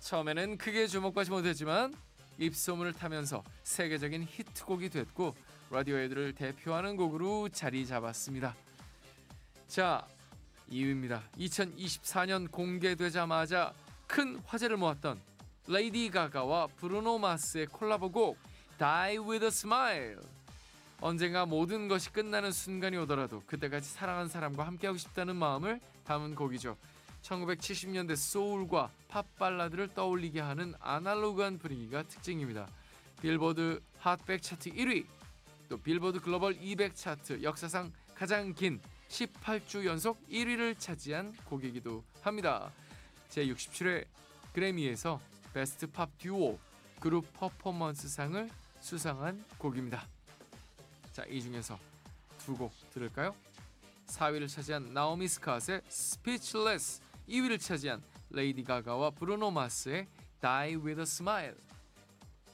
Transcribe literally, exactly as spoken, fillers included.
처음에는 크게 주목받지 못했지만 입소문을 타면서 세계적인 히트곡이 됐고 라디오헤드를 대표하는 곡으로 자리 잡았습니다. 자, 이 위입니다. 이천이십사 년 공개되자마자 큰 화제를 모았던 레이디 가가와 브루노 마스의 콜라보곡 Die With A Smile. 언젠가 모든 것이 끝나는 순간이 오더라도 그때까지 사랑한 사람과 함께하고 싶다는 마음을 담은 곡이죠. 천구백칠십 년대 소울과 팝 발라드를 떠올리게 하는 아날로그한 분위기가 특징입니다. 빌보드 핫백 차트 일 위, 또 빌보드 글로벌 이백 차트 역사상 가장 긴 십팔 주 연속 일 위를 차지한 곡이기도 합니다. 제육십칠 회 그래미에서 베스트 팝 듀오 그룹 퍼포먼스상을 수상한 곡입니다. 자, 이 중에서 두 곡 들을까요? 사 위를 차지한 나오미 스캇의 Speechless, 이 위를 차지한 레이디 가가와 브루노 마스의 Die With A Smile.